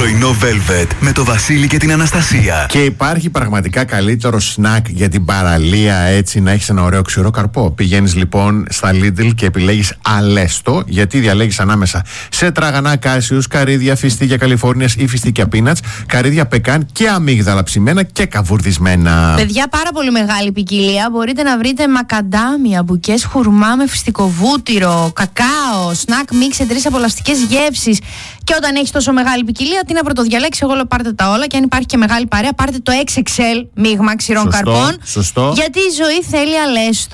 Πρωινό Velvet με το Βασίλη και την Αναστασία. Και υπάρχει πραγματικά καλύτερο σνακ για την παραλία, έτσι να έχεις ένα ωραίο ξηρό καρπό. Πηγαίνεις λοιπόν στα Lidl και επιλέγεις αλέστο, γιατί διαλέγεις ανάμεσα σε τραγανά κάσιους, καρύδια, φιστίκια Καλιφόρνιας ή φιστίκια πίνατς, καρύδια πεκάν και αμύγδαλα ψημένα και καβουρδισμένα. Παιδιά, πάρα πολύ μεγάλη ποικιλία. Μπορείτε να βρείτε μακαντάμια, μπουκές χουρμά με φιστικοβούτυρο, κακάο, σνακ μίξ σε 3 απολαυστικές γεύσεις. Και όταν έχεις τόσο μεγάλη ποικιλία, τι να πρωτοδιαλέξεις, εγώ λέω πάρτε τα όλα. Και αν υπάρχει και μεγάλη παρέα, πάρτε το XXL μείγμα ξηρών καρπών. Σωστό. Γιατί η ζωή θέλει αλέστο.